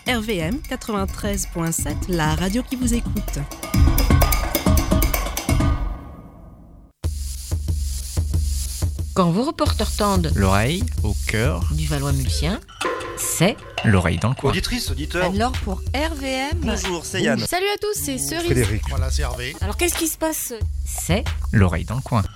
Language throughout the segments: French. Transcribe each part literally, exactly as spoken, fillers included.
R V M quatre-vingt-treize virgule sept, la radio qui vous écoute. Quand vos reporters tendent l'oreille au cœur du Valois-Mulsien, c'est l'oreille dans le coin. Auditrice, auditeur. Alors pour R V M... Bonjour, c'est Yann. Salut à tous, c'est Cerise. Frédéric. Voilà, c'est Hervé. Alors qu'est-ce qui se passe ? C'est l'oreille dans le coin.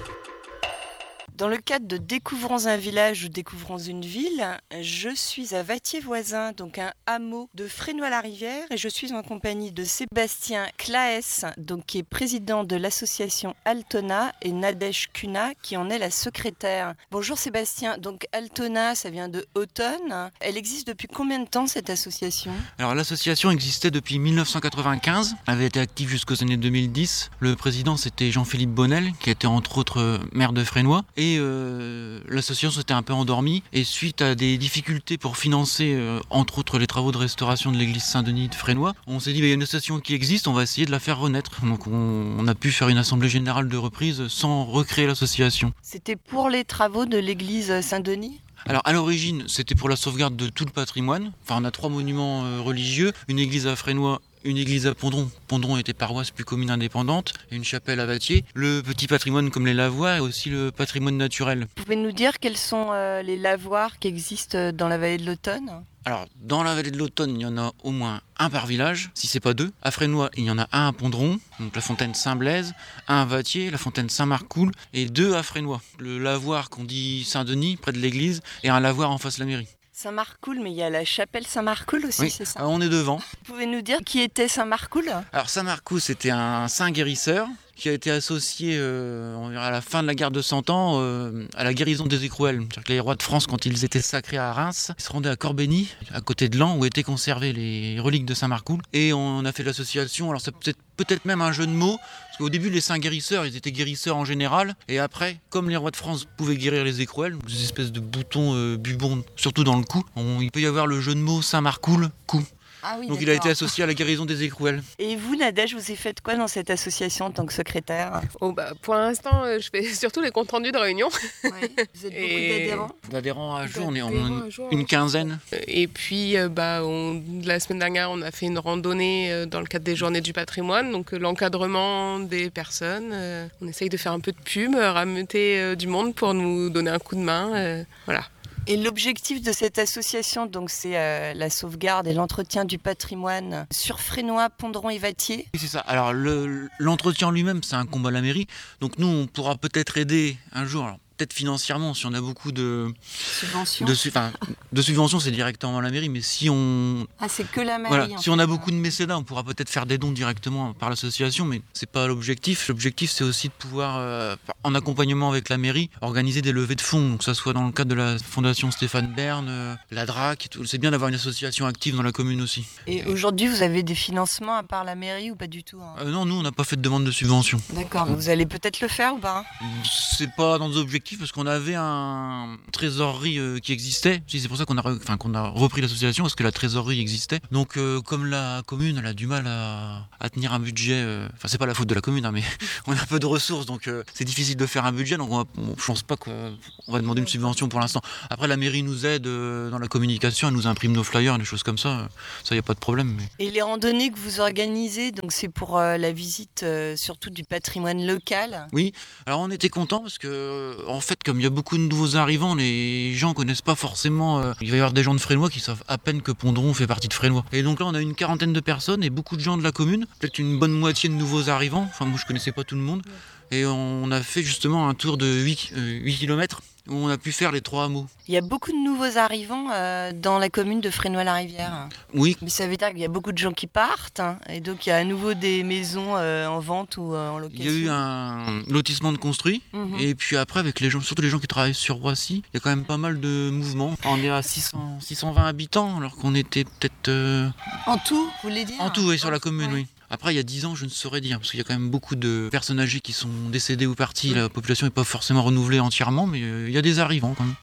Dans le cadre de Découvrons un village ou Découvrons une ville, je suis à Vattier-Voisin, donc un hameau de Fresnoy-la-Rivière, et je suis en compagnie de Sébastien Claes, donc qui est président de l'association Altona, et Nadège Cunha, qui en est la secrétaire. Bonjour Sébastien, donc Altona, ça vient de automne. Elle existe depuis combien de temps cette association ? Alors l'association existait depuis mille neuf cent quatre-vingt-quinze, elle avait été active jusqu'aux années deux mille dix. Le président c'était Jean-Philippe Bonnel, qui était entre autres maire de Fresnoy. Et euh, l'association s'était un peu endormie et suite à des difficultés pour financer euh, entre autres les travaux de restauration de l'église Saint-Denis de Fresnoy, on s'est dit bah, il y a une association qui existe, on va essayer de la faire renaître. Donc on, on a pu faire une assemblée générale de reprise sans recréer l'association. C'était pour les travaux de l'église Saint-Denis ? Alors à l'origine c'était pour la sauvegarde de tout le patrimoine. Enfin on a trois monuments euh, religieux, une église à Fresnoy, une église à Pondron, Pondron était paroisse puis commune indépendante, et une chapelle à Vattier. Le petit patrimoine comme les lavoirs et aussi le patrimoine naturel. Vous pouvez nous dire quels sont euh, les lavoirs qui existent dans la vallée de l'Automne ? Alors, dans la vallée de l'Automne, il y en a au moins un par village, si c'est pas deux. À Fresnoy, il y en a un à Pondron, donc la fontaine Saint-Blaise, un à Vattier, la fontaine Saint-Marcoul, et deux à Fresnoy. Le lavoir qu'on dit Saint-Denis, près de l'église, et un lavoir en face de la mairie. Saint-Marcoul, mais il y a la chapelle Saint-Marcoul aussi, oui, c'est ça ? Ah, on est devant. Vous pouvez nous dire qui était Saint-Marcoul ? Alors Saint-Marcoul, c'était un saint guérisseur qui a été associé euh, à la fin de la guerre de Cent Ans euh, à la guérison des écrouelles. C'est-à-dire que les rois de France, quand ils étaient sacrés à Reims, ils se rendaient à Corbeny, à côté de Laon, où étaient conservées les reliques de Saint-Marcoul. Et on a fait l'association, alors c'est peut-être, peut-être même un jeu de mots, parce qu'au début, les saints guérisseurs, ils étaient guérisseurs en général, et après, comme les rois de France pouvaient guérir les écrouelles, des espèces de boutons euh, bubons, surtout dans le cou, on, il peut y avoir le jeu de mots Saint-Marcoul, cou. Ah oui, donc d'accord. Il a été associé à la guérison des écrouelles. Et vous, Nadège, vous avez fait quoi dans cette association en tant que secrétaire ? Oh bah, pour l'instant, je fais surtout les comptes rendus de réunion. Oui. Vous êtes Et... beaucoup d'adhérents ? D'adhérents à jour, on est en jour, une quinzaine. Et puis, bah, on, la semaine dernière, on a fait une randonnée dans le cadre des Journées du patrimoine. Donc l'encadrement des personnes. On essaye de faire un peu de pub, rameuter du monde pour nous donner un coup de main. Voilà. Et l'objectif de cette association, donc, c'est euh, la sauvegarde et l'entretien du patrimoine sur Fresnoy, Pondron et Vattier. Oui, c'est ça. Alors le, l'entretien lui-même, c'est un combat à la mairie. Donc nous, on pourra peut-être aider un jour. Alors, peut-être financièrement, si on a beaucoup de subventions. De, enfin, de subventions, c'est directement à la mairie. Mais si on, ah, c'est que la mairie. Voilà, si on a beaucoup de mécénats, on pourra peut-être faire des dons directement par l'association, mais c'est pas l'objectif. L'objectif, c'est aussi de pouvoir, euh, en accompagnement avec la mairie, organiser des levées de fonds, donc que ça soit dans le cadre de la fondation Stéphane Bern, euh, la D R A C. Et tout. C'est bien d'avoir une association active dans la commune aussi. Et aujourd'hui, vous avez des financements à part la mairie ou pas du tout hein ? euh, Non, nous, on n'a pas fait de demande de subvention. D'accord. Vous allez peut-être le faire ou pas ? C'est pas dans nos objectifs parce qu'on avait un trésorerie euh, qui existait. C'est pour ça qu'on a, re... enfin, qu'on a repris l'association parce que la trésorerie existait. Donc, euh, comme la commune, elle a du mal à, à tenir un budget. Euh... Enfin, c'est pas la faute de la commune, hein, mais on a peu de ressources, donc euh, c'est difficile de faire un budget. Donc, on va... je pense pas qu'on va demander une subvention pour l'instant. Après, la mairie nous aide euh, dans la communication, elle nous imprime nos flyers, des choses comme ça. Ça, y a pas de problème. Mais... Et les randonnées que vous organisez, donc c'est pour euh, la visite euh, surtout du patrimoine local ? Oui. Alors, on était contents parce que, en fait, comme il y a beaucoup de nouveaux arrivants, les gens connaissent pas forcément. Euh, il va y avoir des gens de Fresnoy qui savent à peine que Pondron fait partie de Fresnoy. Et donc là, on a une quarantaine de personnes et beaucoup de gens de la commune, peut-être une bonne moitié de nouveaux arrivants. Enfin, moi, je connaissais pas tout le monde. Et on a fait justement un tour de huit kilomètres où on a pu faire les trois hameaux. Il y a beaucoup de nouveaux arrivants euh, dans la commune de Fresnoy-la-Rivière. Oui. Mais ça veut dire qu'il y a beaucoup de gens qui partent hein, et donc il y a à nouveau des maisons euh, en vente ou euh, en location. Il y a eu un lotissement de construit mmh. et puis après avec les gens, surtout les gens qui travaillent sur Roissy, il y a quand même pas mal de mouvements. On est à six cents, six cent vingt habitants alors qu'on était peut-être... Euh... En tout, vous voulez dire ? En tout, oui, sur la commune, oui. Après, il y a dix ans, je ne saurais dire, parce qu'il y a quand même beaucoup de personnes âgées qui sont décédées ou parties. La population n'est pas forcément renouvelée entièrement, mais euh, il y a des arrivants quand même.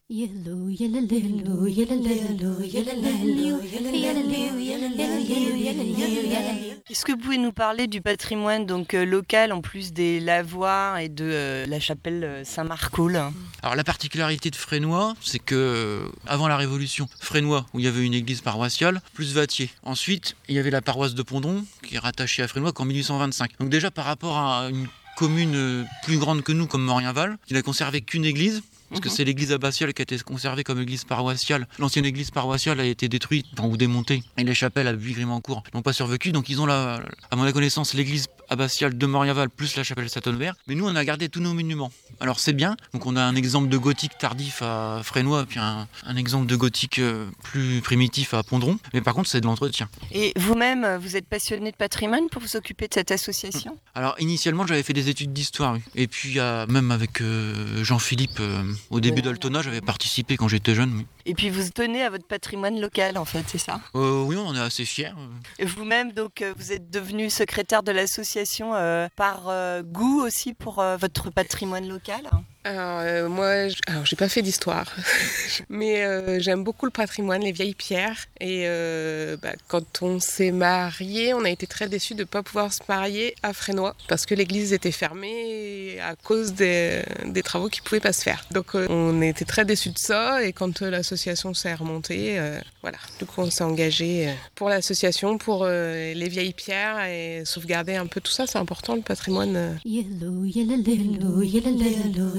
Est-ce que vous pouvez nous parler du patrimoine donc, euh, local, en plus des lavoirs et de euh, la chapelle Saint-Marcoul? Alors la particularité de Fresnoy, c'est que euh, avant la Révolution, Fresnoy, où il y avait une église paroissiale, plus Vattier. Ensuite, il y avait la paroisse de Pondron, qui est rattachée à Fresnoy qu'en mille huit cent vingt-cinq. Donc déjà par rapport à une commune plus grande que nous, comme Maurienval, il n'a conservé qu'une église. Parce que c'est l'église abbatiale qui a été conservée comme église paroissiale. L'ancienne église paroissiale a été détruite enfin, ou démontée. Et les chapelles à Buis-Grimancourt n'ont pas survécu. Donc ils ont, la, à mon connaissance, l'église abbatiale de Maurienval plus la chapelle Satonneberg. Mais nous, on a gardé tous nos monuments. Alors c'est bien. Donc on a un exemple de gothique tardif à Fresnoy, puis un, un exemple de gothique plus primitif à Pondron. Mais par contre, c'est de l'entretien. Et vous-même, vous êtes passionné de patrimoine pour vous occuper de cette association? Alors initialement, j'avais fait des études d'histoire. Oui. Et puis euh, même avec euh, Jean-Philippe... Euh, Au début d'Altona, j'avais participé quand j'étais jeune. Oui. Et puis vous tenez à votre patrimoine local, en fait, c'est ça? euh, Oui, on en est assez fiers. Et vous-même, donc, vous êtes devenu secrétaire de l'association euh, par euh, goût aussi pour euh, votre patrimoine local? Alors euh, moi, j'... alors j'ai pas fait d'histoire, mais euh, j'aime beaucoup le patrimoine, les vieilles pierres. Et euh, bah, quand on s'est mariés, on a été très déçus de ne pas pouvoir se marier à Fresnoy parce que l'église était fermée à cause des, des travaux qui pouvaient pas se faire. Donc euh, on était très déçus de ça. Et quand euh, l'association s'est remontée, euh, voilà, du coup on s'est engagé euh, pour l'association, pour euh, les vieilles pierres et sauvegarder un peu tout ça. C'est important le patrimoine. Euh. Yellow, yellow, yellow, yellow, yellow.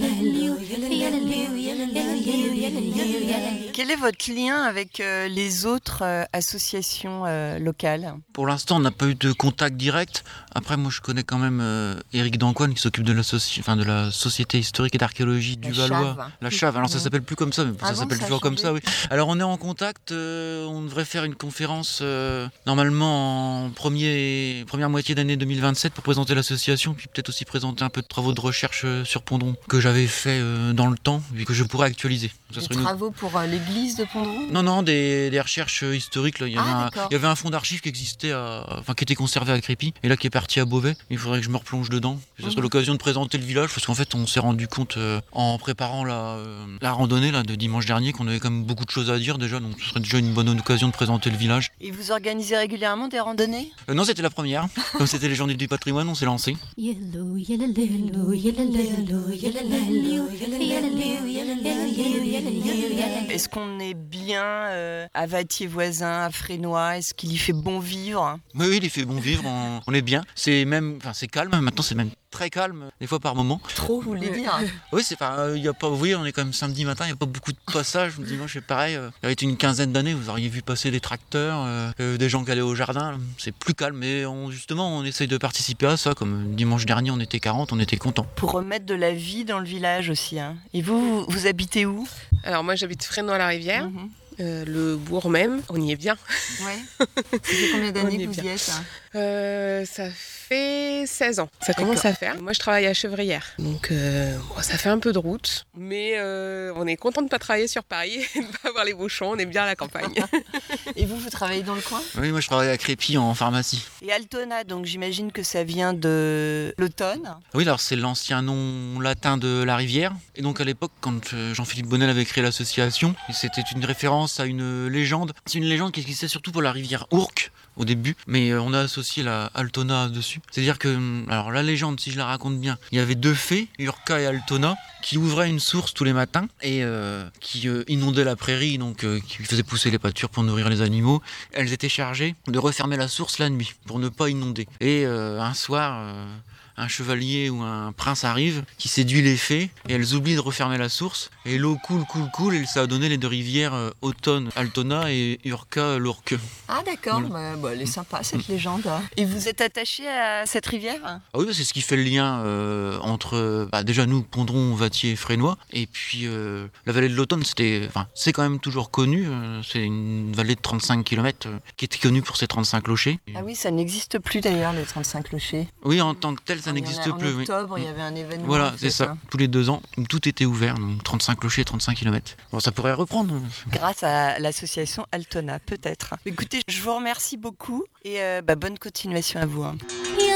Quel est votre lien avec euh, les autres euh, associations euh, locales? Pour l'instant, on n'a pas eu de contact direct. Après, moi, je connais quand même euh, Éric Dancoine qui s'occupe de la, soci... enfin, de la Société historique et d'archéologie du la Valois. Chave. La Chave. Alors, ça Mmh. s'appelle plus comme ça, mais Ah ça bon, s'appelle ça a toujours comme changé. ça, oui. Alors, on est en contact. Euh, on devrait faire une conférence euh, normalement en premier... première moitié d'année deux mille vingt-sept pour présenter l'association, puis peut-être aussi présenter un peu de travaux de recherche euh, sur Pondron que j'avais fait euh, dans le temps et que je pourrais actualiser. Ça Des serait une... travaux pour euh, l'église de Pondron? Non, non, des, des recherches historiques. Là. Il, y avait Ah, un, d'accord. il y avait un fonds d'archives qui existait, à, enfin qui était conservé à Crépy, et là qui est parti à Beauvais. Il faudrait que je me replonge dedans. Ça serait Mhm. l'occasion de présenter le village, parce qu'en fait, on s'est rendu compte euh, en préparant la, euh, la randonnée là, de dimanche dernier qu'on avait quand même beaucoup de choses à dire déjà, donc ce serait déjà une bonne occasion de présenter le village. Et vous organisez régulièrement des randonnées? Euh, non, c'était la première. Comme c'était les journées du patrimoine, on s'est lancé. Yellow, yellow, yellow, yellow, yellow, yellow, Est-ce qu'on est bien euh, à Vattier voisin, à Fresnoy? Est-ce qu'il y fait bon vivre? Oui, oui, il fait bon vivre, on, on est bien. C'est même, enfin, c'est calme. Maintenant, c'est même très calme, des fois par moment. Trop, vous voulez dire? Oui, c'est pas, il y a pas, vous voyez, on est quand même samedi matin, il n'y a pas beaucoup de passages. Dimanche, c'est pareil. Euh, il y avait une quinzaine d'années, vous auriez vu passer des tracteurs, euh, euh, des gens qui allaient au jardin. C'est plus calme, mais on, justement, on essaye de participer à ça. Comme dimanche dernier, on était quarante, on était contents. Pour remettre de la vie dans le village aussi. Hein. Et vous, vous, vous habitez où? Alors moi j'habite Fresnoy-la-Rivière, Mhm. euh, le bourg même, on y est bien. Ouais. Ça fait combien On d'années y est que vous y bien. êtes? Hein? Euh, ça fait seize ans, ça commence à faire. Moi je travaille à Chevrières, donc euh, bon, ça fait un peu de route, mais euh, on est content de ne pas travailler sur Paris et de ne pas avoir les bouchons, on est bien à la campagne. Et vous, vous travaillez dans le coin? Oui, moi, je travaille à Crépy en pharmacie. Et Altona, donc j'imagine que ça vient de l'automne. Oui, alors c'est l'ancien nom latin de la rivière. Et donc à l'époque, quand euh, Jean-Philippe Bonnel avait créé l'association, c'était une référence à une légende. C'est une légende qui existait surtout pour la rivière Ourcq au début, mais euh, on a associé la Altona dessus. C'est-à-dire que, alors la légende, si je la raconte bien, il y avait deux fées, Urca et Altona, qui ouvraient une source tous les matins et euh, qui euh, inondaient la prairie, donc euh, qui faisaient pousser les pâtures pour nourrir les animaux. Elles étaient chargées de refermer la source la nuit pour ne pas inonder. Et euh, un soir, euh, un chevalier ou un prince arrive qui séduit les fées et elles oublient de refermer la source et l'eau coule, coule, coule et ça a donné les deux rivières euh, Automne, Altona et Urca, l'Ourcq. Ah d'accord, Voilà. bah, bah, elle est sympa cette légende. Et vous êtes attaché à cette rivière? Ah oui, bah, c'est ce qui fait le lien euh, entre bah, déjà nous, Pondron, Vattier, Fresnoy, et puis euh, la vallée de l'Automne, c'était, enfin, c'est quand même toujours connu. Euh, c'est une vallée de trente-cinq kilomètres euh, qui était connue pour ses trente-cinq clochers. Ah oui, ça n'existe plus d'ailleurs les trente-cinq clochers. Oui, en tant que tel, ça ça n'existe en plus. En octobre, oui. il y avait un événement. Voilà, en c'est fait, ça. hein. Tous les deux ans, tout était ouvert. Donc trente-cinq clochers, trente-cinq kilomètres. Bon, ça pourrait reprendre. Grâce à l'association Altona, peut-être. Écoutez, je vous remercie beaucoup et euh, bah, bonne continuation à vous. Hein.